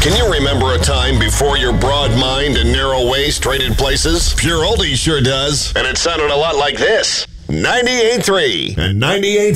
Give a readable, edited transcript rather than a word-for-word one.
Can you remember a time before your broad mind and narrow waist traded places? Pure Oldies sure does. And it sounded a lot like this. 98.3 and 98.5.